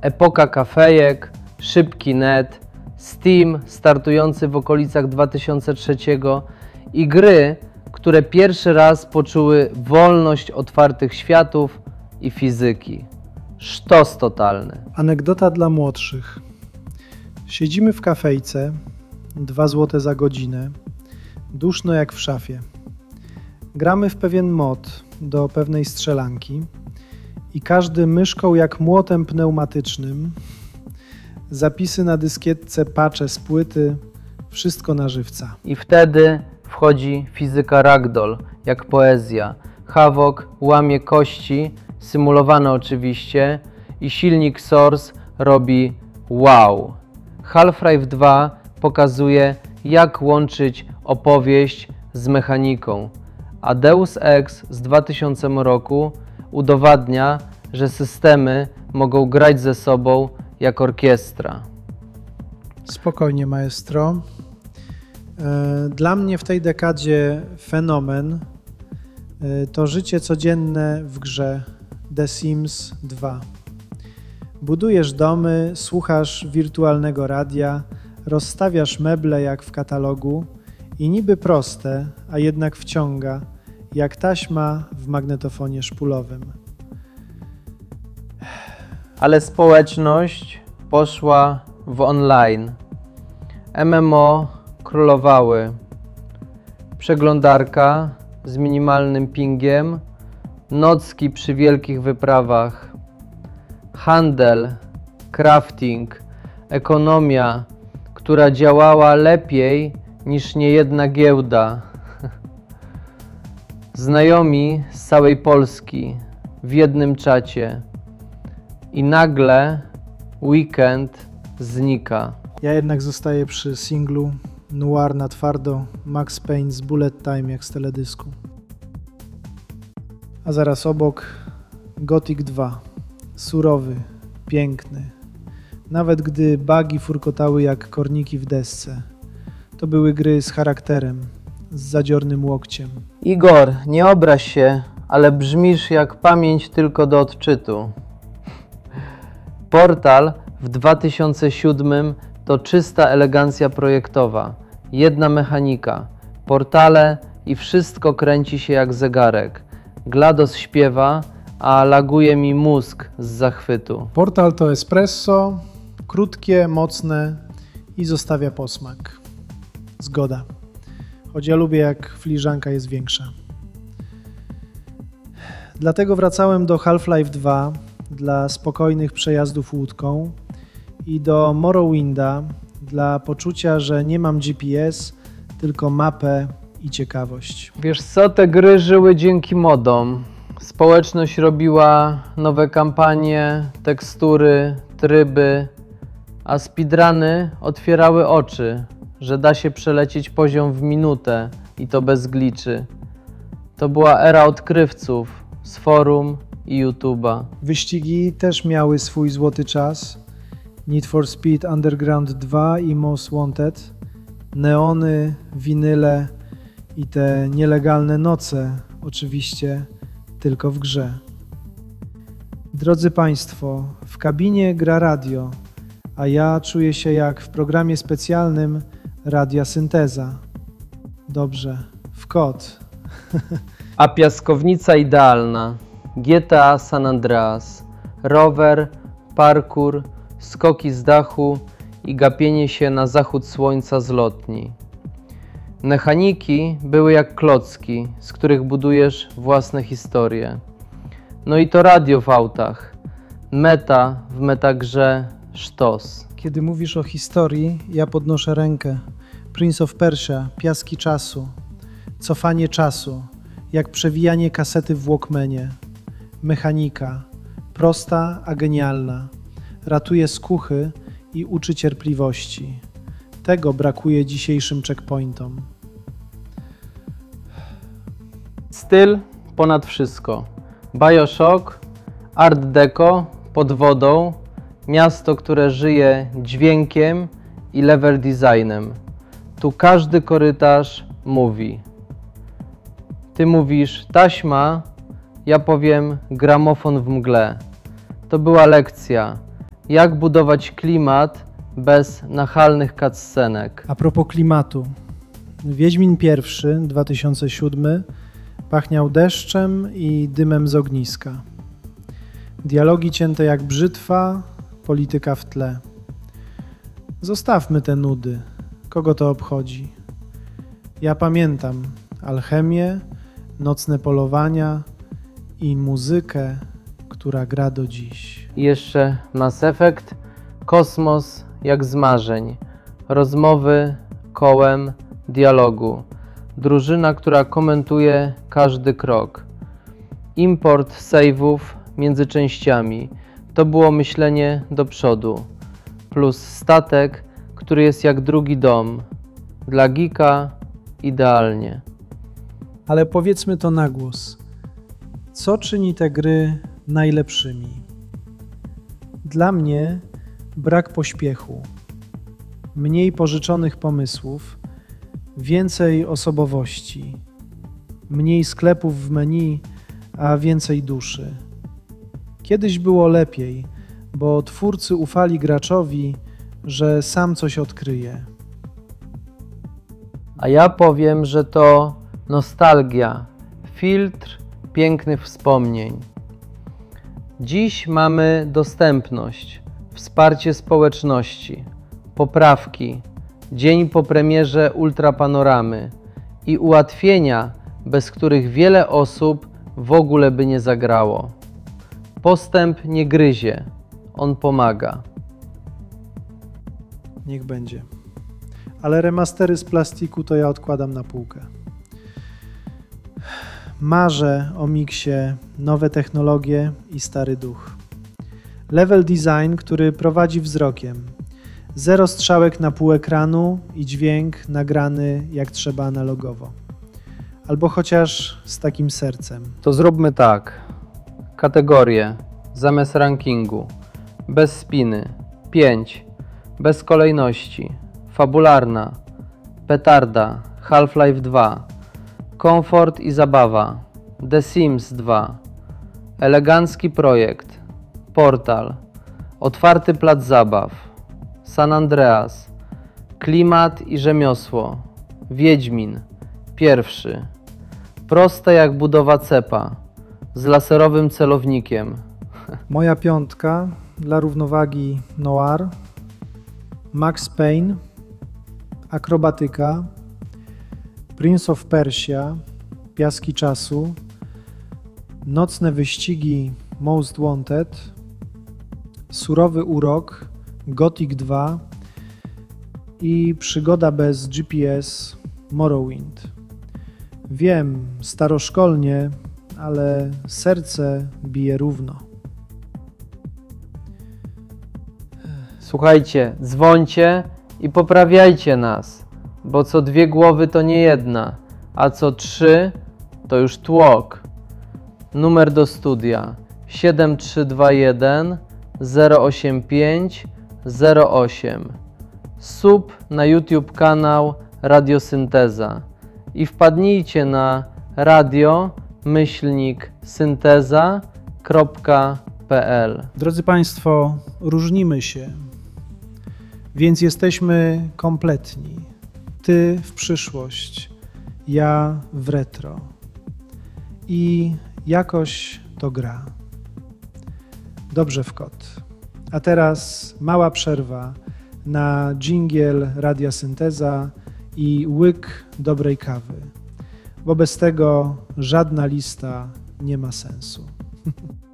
epoka kafejek, szybki net, Steam startujący w okolicach 2003 i gry, które pierwszy raz poczuły wolność otwartych światów i fizyki. Sztos totalny. Anegdota dla młodszych. Siedzimy w kafejce, 2 zł za godzinę, duszno jak w szafie. Gramy w pewien mod do pewnej strzelanki i każdy myszką jak młotem pneumatycznym, zapisy na dyskietce, patche z płyty, wszystko na żywca. I wtedy wchodzi fizyka ragdoll, jak poezja. Havok łamie kości, symulowane oczywiście, i silnik Source robi wow. Half-Life 2 pokazuje, jak łączyć opowieść z mechaniką, a Deus Ex z 2000 roku udowadnia, że systemy mogą grać ze sobą jak orkiestra. Spokojnie, maestro. Dla mnie w tej dekadzie fenomen to życie codzienne w grze The Sims 2. Budujesz domy, słuchasz wirtualnego radia, rozstawiasz meble jak w katalogu i niby proste, a jednak wciąga, jak taśma w magnetofonie szpulowym. Ale społeczność poszła w online. MMO królowały. Przeglądarka z minimalnym pingiem, nocki przy wielkich wyprawach, handel, crafting, ekonomia, która działała lepiej niż niejedna giełda. Znajomi z całej Polski w jednym czacie i nagle weekend znika. Ja jednak zostaję przy singlu Noir na twardo, Max Payne z Bullet Time jak z teledysku. A zaraz obok Gothic 2. Surowy, piękny. Nawet gdy bugi furkotały jak korniki w desce. To były gry z charakterem, z zadziornym łokciem. Igor, nie obraź się, ale brzmisz jak pamięć tylko do odczytu. Portal w 2007 to czysta elegancja projektowa. Jedna mechanika, portale i wszystko kręci się jak zegarek. GLaDOS śpiewa, a laguje mi mózg z zachwytu. Portal to espresso, krótkie, mocne i zostawia posmak. Zgoda. Choć ja lubię, jak filiżanka jest większa. Dlatego wracałem do Half-Life 2 dla spokojnych przejazdów łódką i do Morrowinda dla poczucia, że nie mam GPS, tylko mapę i ciekawość. Wiesz co, te gry żyły dzięki modom. Społeczność robiła nowe kampanie, tekstury, tryby, a speedruny otwierały oczy, że da się przelecieć poziom w minutę i to bez gliczy. To była era odkrywców z forum i YouTube'a. Wyścigi też miały swój złoty czas. Need for Speed Underground 2 i Most Wanted. Neony, winyle i te nielegalne noce, oczywiście tylko w grze. Drodzy Państwo, w kabinie gra radio, a ja czuję się jak w programie specjalnym Radia Synteza. Dobrze, w kod. A piaskownica idealna, GTA San Andreas, rower, parkour, skoki z dachu i gapienie się na zachód słońca z lotni. Mechaniki były jak klocki, z których budujesz własne historie. No i to radio w autach, meta w metagrze sztos. Kiedy mówisz o historii, ja podnoszę rękę. Prince of Persia, piaski czasu, cofanie czasu, jak przewijanie kasety w Walkmanie. Mechanika, prosta, a genialna. Ratuje skuchy i uczy cierpliwości. Tego brakuje dzisiejszym checkpointom. Styl ponad wszystko. BioShock, Art Deco pod wodą, miasto, które żyje dźwiękiem i level designem. Tu każdy korytarz mówi. Ty mówisz taśma, ja powiem gramofon w mgle. To była lekcja. Jak budować klimat bez nachalnych cutscenek? A propos klimatu. Wiedźmin I, 2007, pachniał deszczem i dymem z ogniska. Dialogi cięte jak brzytwa, polityka w tle. Zostawmy te nudy. Kogo to obchodzi? Ja pamiętam alchemię, nocne polowania i muzykę, która gra do dziś. I jeszcze Mass Effect, kosmos jak z marzeń, rozmowy kołem dialogu, drużyna, która komentuje każdy krok, import save'ów między częściami, to było myślenie do przodu, plus statek, który jest jak drugi dom, dla geeka idealnie. Ale powiedzmy to na głos. Co czyni te gry najlepszymi? Dla mnie brak pośpiechu, mniej pożyczonych pomysłów, więcej osobowości, mniej sklepów w menu, a więcej duszy. Kiedyś było lepiej, bo twórcy ufali graczowi, że sam coś odkryje. A ja powiem, że to nostalgia, filtr pięknych wspomnień. Dziś mamy dostępność, wsparcie społeczności, poprawki, dzień po premierze ultrapanoramy i ułatwienia, bez których wiele osób w ogóle by nie zagrało. Postęp nie gryzie, on pomaga. Niech będzie. Ale remastery z plastiku to ja odkładam na półkę. Marzę o miksie nowe technologie i stary duch. Level design, który prowadzi wzrokiem. Zero strzałek na pół ekranu i dźwięk nagrany jak trzeba analogowo. Albo chociaż z takim sercem. To zróbmy tak. Kategorie zamiast rankingu. Bez spiny. 5. Bez kolejności. Fabularna. Petarda. Half-Life 2. Komfort i zabawa. The Sims 2. Elegancki projekt. Portal. Otwarty plac zabaw. San Andreas. Klimat i rzemiosło. Wiedźmin. 1. Proste jak budowa cepa. Z laserowym celownikiem. Moja piątka dla równowagi noir, Max Payne, akrobatyka, Prince of Persia, piaski czasu, nocne wyścigi Most Wanted, surowy urok, Gothic 2 i przygoda bez GPS Morrowind. Wiem, staroszkolnie, ale serce bije równo. Słuchajcie, dzwońcie i poprawiajcie nas, bo co 2 głowy to nie jedna, a co 3 to już tłok. Numer do studia 7321 085 08. Sub na YouTube kanał Radiosynteza i wpadnijcie na radio-synteza.pl. Drodzy Państwo, różnimy się, więc jesteśmy kompletni. Ty w przyszłość, ja w retro. I jakoś to gra. Dobrze w kot. A teraz mała przerwa na dżingiel Radia Synteza i łyk dobrej kawy, bo bez tego żadna lista nie ma sensu.